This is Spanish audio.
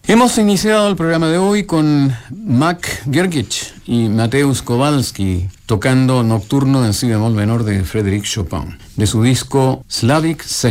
Hemos iniciado el programa de hoy con Mac Gergich y Mateusz Kowalski tocando Nocturno en si bemol menor de Frédéric Chopin, de su disco Slavic Sessions.